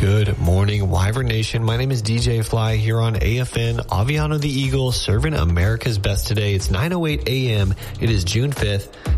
Good morning, Wyvern Nation. My name is DJ Fly here on AFN, Aviano the Eagle, serving America's best today. It's 9:08 a.m. It is June 5th.